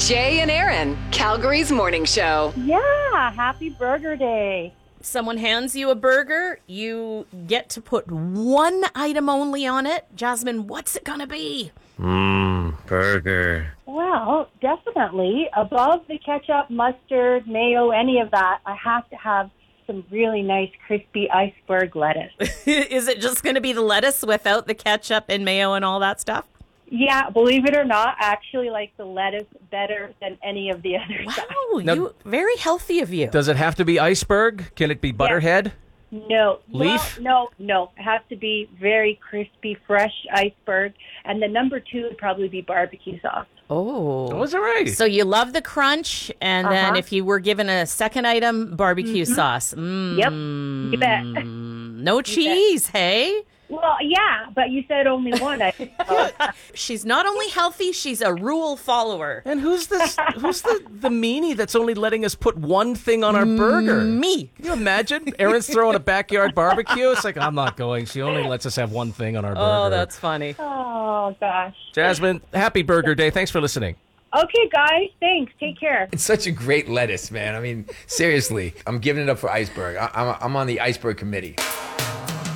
Jay and Aaron, Calgary's morning show. Yeah, happy Burger Day. Someone hands you a burger, you get to put one item only on it. Jasmine, what's it gonna be? Burger. Well, definitely above the ketchup, mustard, mayo, any of that, I have to have some really nice crispy iceberg lettuce. Is it just gonna be the lettuce without the ketchup and mayo and all that stuff? Yeah, believe it or not, I actually like the lettuce better than any of the other stuff. Wow, you very healthy of you. Does it have to be iceberg? Can it be butterhead? No. Leaf? Well, no. It has to be very crispy, fresh iceberg. And the number 2 would probably be barbecue sauce. Oh. Was it right? So you love the crunch, and then if you were given a second item, barbecue sauce. Yep, you bet. No cheese, hey? Well, yeah, but you said only one. She's not only healthy, she's a rule follower. And who's this? Who's the meanie that's only letting us put one thing on our burger? Me. Can you imagine? Aaron's throwing a backyard barbecue. It's like, I'm not going. She only lets us have one thing on our burger. Oh, that's funny. Oh, gosh. Jasmine, happy Burger Day. Thanks for listening. Okay, guys. Thanks. Take care. It's such a great lettuce, man. I mean, seriously, I'm giving it up for iceberg. I'm on the iceberg committee.